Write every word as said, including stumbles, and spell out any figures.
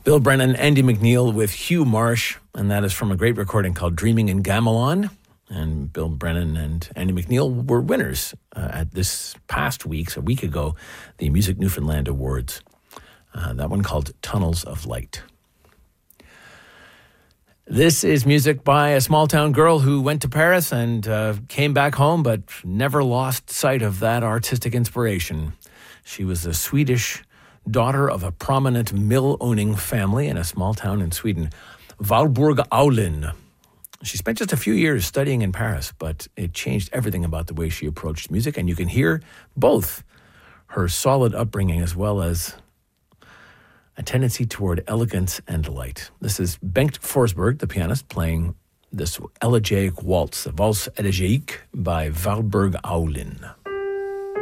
Bill Brennan, Andy McNeil with Hugh Marsh, and that is from a great recording called Dreaming in Gamelon. And Bill Brennan and Andy McNeil were winners uh, at this past week's, a week ago, the Music Newfoundland Awards. Uh, that one called Tunnels of Light. This is music by a small-town girl who went to Paris and uh, came back home, but never lost sight of that artistic inspiration. She was a Swedish daughter of a prominent mill-owning family in a small town in Sweden, Valborg Aulin. She spent just a few years studying in Paris, but it changed everything about the way she approached music, and you can hear both her solid upbringing as well as a tendency toward elegance and delight. This is Bengt Forsberg, the pianist, playing this elegiac waltz, a Valse Elegiaque by Valborg Aulin.